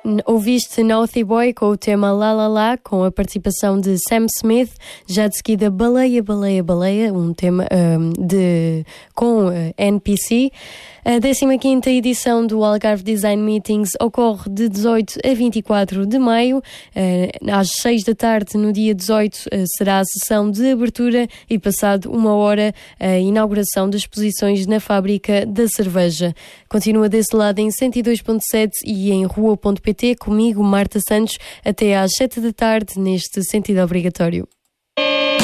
Ouviste Naughty Boy com o tema La La La, com a participação de Sam Smith. Já de seguida Baleia, Baleia, Baleia, um tema com NPC. A 15ª edição do Algarve Design Meetings ocorre de 18 a 24 de maio. Às 6 da tarde, no dia 18, será a sessão de abertura e passado 1 hora a inauguração das exposições na Fábrica da Cerveja. Continua desse lado em 102.7 e em rua.pt, comigo, Marta Santos, até às 7 da tarde, neste Sentido Obrigatório.